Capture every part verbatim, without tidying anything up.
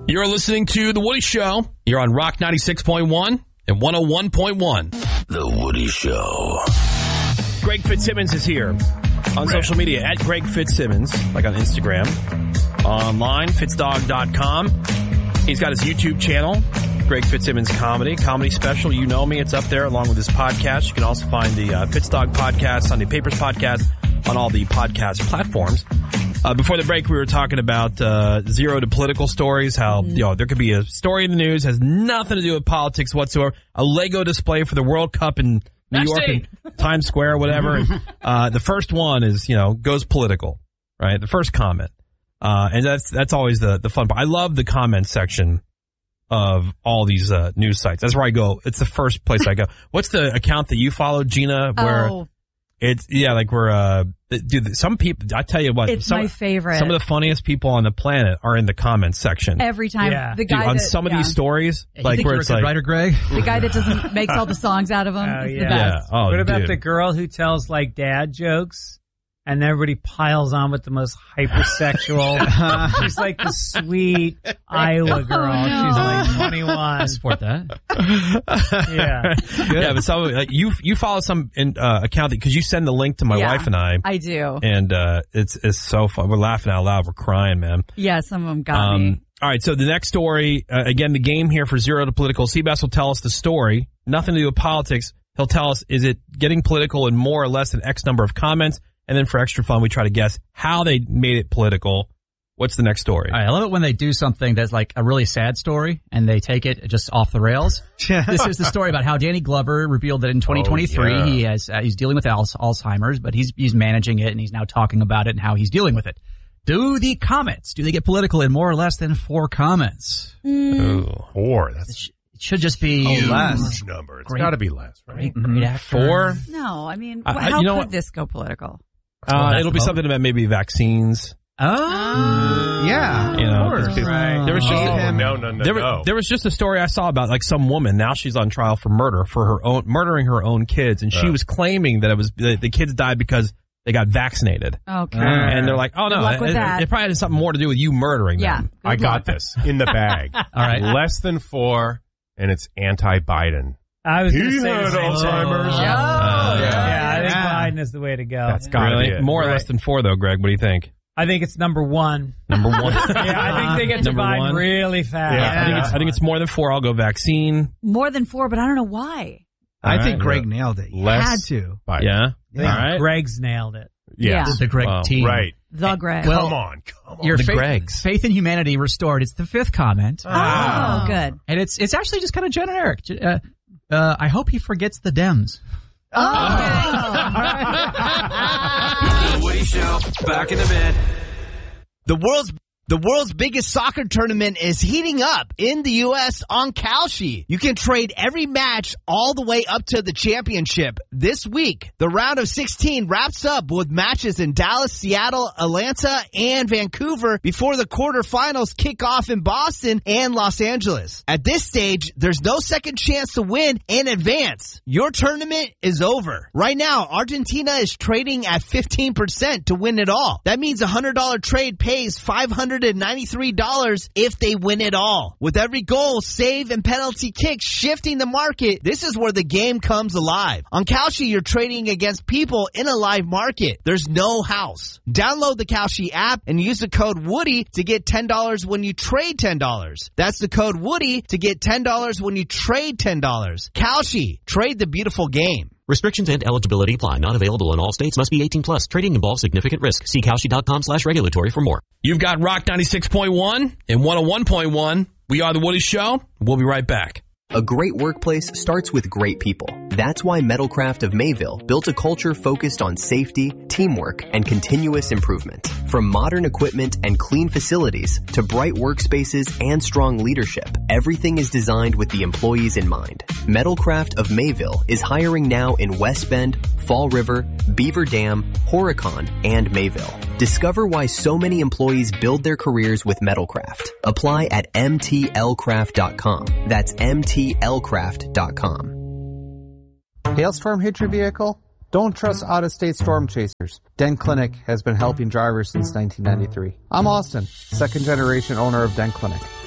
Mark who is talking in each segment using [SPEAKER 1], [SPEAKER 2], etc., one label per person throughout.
[SPEAKER 1] You're listening to The Woody Show. You're on Rock ninety-six point one and one oh one point one.
[SPEAKER 2] The Woody Show.
[SPEAKER 1] Greg Fitzsimmons is here on social media at Greg Fitzsimmons, like on Instagram. Online, fitzdog dot com. He's got his YouTube channel, Greg Fitzsimmons Comedy, comedy special. You know me. It's up there along with his podcast. You can also find the uh, Fitzdog podcast, Sunday Papers podcast on all the podcast platforms. Uh, before the break, we were talking about uh, zero to political stories, how mm. you know there could be a story in the news, has nothing to do with politics whatsoever, a Lego display for the World Cup in New York and Times Square, whatever. And, uh, the first one is, you know, goes political, right? The first comment. Uh, and that's that's always the, the fun part. I love the comment section of all these uh, news sites. That's where I go. It's the first place I go. What's the account that you follow, Gina, where
[SPEAKER 3] oh.
[SPEAKER 1] it's, yeah, like we're, uh, dude, some people, I tell you what.
[SPEAKER 3] It's
[SPEAKER 1] some,
[SPEAKER 3] my favorite.
[SPEAKER 1] Some of the funniest people on the planet are in the comments section.
[SPEAKER 3] Every time.
[SPEAKER 4] Yeah.
[SPEAKER 3] The guy
[SPEAKER 1] dude, on
[SPEAKER 3] that,
[SPEAKER 1] some of
[SPEAKER 3] yeah.
[SPEAKER 1] these stories,
[SPEAKER 5] You
[SPEAKER 1] like
[SPEAKER 5] think
[SPEAKER 1] where
[SPEAKER 5] you're
[SPEAKER 1] it's
[SPEAKER 5] a good
[SPEAKER 1] like.
[SPEAKER 5] writer, Greg?
[SPEAKER 3] The guy that doesn't makes all the songs out of them
[SPEAKER 4] Oh,
[SPEAKER 3] is
[SPEAKER 4] yeah.
[SPEAKER 3] the best.
[SPEAKER 1] Yeah. Oh,
[SPEAKER 4] what about
[SPEAKER 1] dude.
[SPEAKER 4] the girl who tells like dad jokes and everybody piles on with the most hypersexual? She's like the sweet Iowa girl.
[SPEAKER 3] Oh, no.
[SPEAKER 4] She's like twenty-one.
[SPEAKER 5] I support that.
[SPEAKER 4] Yeah.
[SPEAKER 1] Yeah, but some, like, you you follow some in, uh, account because you send the link to my
[SPEAKER 3] Yeah,
[SPEAKER 1] wife and I.
[SPEAKER 3] I do.
[SPEAKER 1] And uh, it's it's so fun. We're laughing out loud. We're crying, man.
[SPEAKER 3] Yeah, some of them got me.
[SPEAKER 1] All right, so the next story, uh, again, the game here for Zero to Political. Seabass will tell us the story. Nothing to do with politics. He'll tell us, is it getting political in more or less than X number of comments? And then for extra fun, we try to guess how they made it political. What's the next story?
[SPEAKER 5] All right, I love it when they do something that's like a really sad story and they take it just off the rails. This is the story about how Danny Glover revealed that in twenty twenty-three
[SPEAKER 2] Oh, yeah.
[SPEAKER 5] he has uh, he's dealing with al- Alzheimer's, but he's he's managing it and he's now talking about it and how he's dealing with it. Do the comments, do they get political in more or less than four comments?
[SPEAKER 1] Ooh.
[SPEAKER 2] Four. That's
[SPEAKER 5] It should just be
[SPEAKER 2] a
[SPEAKER 5] less.
[SPEAKER 2] huge number. It's
[SPEAKER 5] Great.
[SPEAKER 2] got to be less, right?
[SPEAKER 5] Great, great actor.
[SPEAKER 1] Four?
[SPEAKER 3] No, I mean,
[SPEAKER 1] I- I-
[SPEAKER 3] how
[SPEAKER 1] you know
[SPEAKER 3] could
[SPEAKER 1] what?
[SPEAKER 3] this go political?
[SPEAKER 1] Uh, it'll be something about maybe vaccines.
[SPEAKER 5] Oh,
[SPEAKER 6] Yeah,
[SPEAKER 1] You know,
[SPEAKER 6] of course.
[SPEAKER 4] Right.
[SPEAKER 1] There was just
[SPEAKER 2] Oh,
[SPEAKER 1] a,
[SPEAKER 2] no, no, no,
[SPEAKER 1] there,
[SPEAKER 2] no.
[SPEAKER 1] there was just a story I saw about like some woman. Now she's on trial for murder for her own murdering her own kids, and she
[SPEAKER 2] Uh.
[SPEAKER 1] was claiming that it was the, the kids died because they got vaccinated.
[SPEAKER 3] Okay.
[SPEAKER 1] And they're like, oh no,
[SPEAKER 3] Good luck with
[SPEAKER 1] it,
[SPEAKER 3] that.
[SPEAKER 1] it probably had something more to do with you murdering
[SPEAKER 3] Yeah.
[SPEAKER 1] them.
[SPEAKER 2] I
[SPEAKER 3] Good
[SPEAKER 2] got
[SPEAKER 3] luck.
[SPEAKER 2] this in the bag.
[SPEAKER 5] all right.
[SPEAKER 2] Less than four, and it's anti-Biden.
[SPEAKER 4] I was going to
[SPEAKER 2] He
[SPEAKER 4] say
[SPEAKER 2] had
[SPEAKER 4] the same thing.
[SPEAKER 2] Alzheimer's.
[SPEAKER 4] Yeah.
[SPEAKER 1] Uh,
[SPEAKER 4] Yeah, I think
[SPEAKER 6] Yeah.
[SPEAKER 4] Biden is the way to go.
[SPEAKER 2] That's got to
[SPEAKER 1] Really?
[SPEAKER 2] be it.
[SPEAKER 1] More or
[SPEAKER 4] Right.
[SPEAKER 1] less than four, though, Greg. What do you think?
[SPEAKER 4] I think it's number one.
[SPEAKER 1] Number one.
[SPEAKER 4] Yeah, I think they get to
[SPEAKER 1] Number
[SPEAKER 4] Biden
[SPEAKER 1] one?
[SPEAKER 4] really fast.
[SPEAKER 2] Yeah.
[SPEAKER 1] I think it's I think it's more than four. I'll go vaccine.
[SPEAKER 3] More than four, but I don't know why.
[SPEAKER 6] I
[SPEAKER 1] All
[SPEAKER 6] think
[SPEAKER 1] right.
[SPEAKER 6] Greg nailed it. He
[SPEAKER 2] Less
[SPEAKER 6] had to.
[SPEAKER 2] Biden.
[SPEAKER 1] Yeah.
[SPEAKER 4] I think
[SPEAKER 1] All right.
[SPEAKER 4] Greg's nailed it.
[SPEAKER 2] Yes.
[SPEAKER 5] The Greg
[SPEAKER 1] Wow.
[SPEAKER 5] team.
[SPEAKER 2] Right.
[SPEAKER 3] The Greg.
[SPEAKER 5] Well,
[SPEAKER 2] Come on. Come on.
[SPEAKER 5] Your
[SPEAKER 1] The
[SPEAKER 5] faith,
[SPEAKER 1] Gregs.
[SPEAKER 5] faith in humanity restored. It's the fifth comment.
[SPEAKER 3] oh, good.
[SPEAKER 5] And it's it's actually just kind of generic. Uh, uh, I hope he forgets the Dems.
[SPEAKER 2] The Woody Show. Back in a bit.
[SPEAKER 7] The world's the world's biggest soccer tournament is heating up in the U S on Kalshi. You can trade every match all the way up to the championship. This week, the round of sixteen wraps up with matches in Dallas, Seattle, Atlanta, and Vancouver before the quarterfinals kick off in Boston and Los Angeles. At this stage, there's no second chance to win and advance. Your tournament is over. Right now, Argentina is trading at fifteen percent to win it all. That means a one hundred dollars trade pays five hundred ninety-three dollars if they win it all. With every goal, save, and penalty kick shifting the market, this is where the game comes alive. On Kalshi, you're trading against people in a live market. There's no house. Download the Kalshi app and use the code Woody to get ten dollars when you trade ten dollars. That's the code Woody to get ten dollars when you trade ten dollars. Kalshi, trade the beautiful game.
[SPEAKER 8] Restrictions and eligibility apply. Not available in all states. Must be eighteen plus. Trading involves significant risk. See Kalshi.com slash regulatory for more.
[SPEAKER 1] You've got Rock ninety-six point one and one oh one point one. We are The Woody Show. We'll be right back.
[SPEAKER 9] A great workplace starts with great people. That's why Metalcraft of Mayville built a culture focused on safety, teamwork, and continuous improvement. From modern equipment and clean facilities to bright workspaces and strong leadership, everything is designed with the employees in mind. Metalcraft of Mayville is hiring now in West Bend, Fall River, Beaver Dam, Horicon, and Mayville. Discover why so many employees build their careers with Metalcraft. Apply at M T L craft dot com. That's M T L craft dot com.
[SPEAKER 6] Hailstorm hit your vehicle? Don't trust out-of-state storm chasers. Dent Clinic has been helping drivers since nineteen ninety-three. I'm Austin, second-generation owner of Dent Clinic.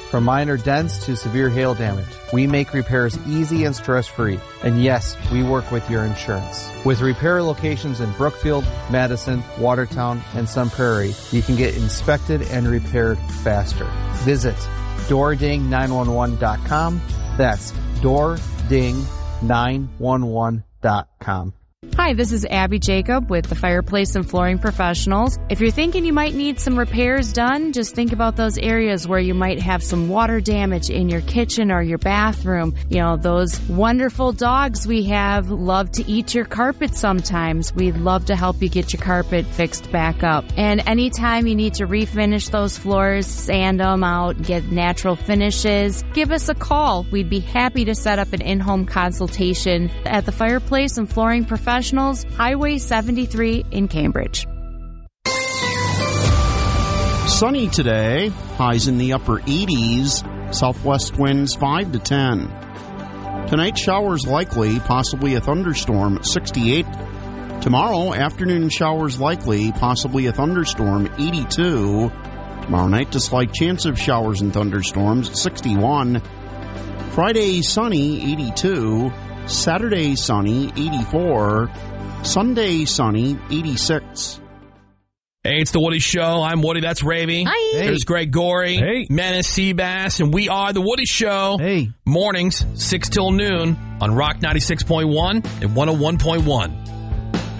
[SPEAKER 6] From minor dents to severe hail damage, we make repairs easy and stress-free. And yes, we work with your insurance. With repair locations in Brookfield, Madison, Watertown, and Sun Prairie, you can get inspected and repaired faster. Visit door ding nine one one dot com. That's door ding nine one one dot com.
[SPEAKER 10] Hi, this is Abby Jacob with the Fireplace and Flooring Professionals. If you're thinking you might need some repairs done, just think about those areas where you might have some water damage in your kitchen or your bathroom. You know, those wonderful dogs we have love to eat your carpet sometimes. We'd love to help you get your carpet fixed back up. And anytime you need to refinish those floors, sand them out, get natural finishes, give us a call. We'd be happy to set up an in-home consultation at the Fireplace and Flooring Professionals. Highway seventy-three in Cambridge.
[SPEAKER 11] Sunny today, highs in the upper eighties, southwest winds five to ten. Tonight, showers likely, possibly a thunderstorm, sixty-eight. Tomorrow, afternoon showers likely, possibly a thunderstorm, eighty-two. Tomorrow night, a slight chance of showers and thunderstorms, sixty-one. Friday, sunny, eighty-two. Saturday, sunny, eighty-four. Sunday, sunny, eighty-six.
[SPEAKER 1] Hey, it's the Woody Show. I'm Woody. That's Ravy.
[SPEAKER 10] Hi.
[SPEAKER 1] There's Greg Gorey.
[SPEAKER 4] Hey.
[SPEAKER 1] Menace Seabass. And we are the Woody Show.
[SPEAKER 5] Hey.
[SPEAKER 1] Mornings, six till noon on Rock ninety-six point one and one oh one point one.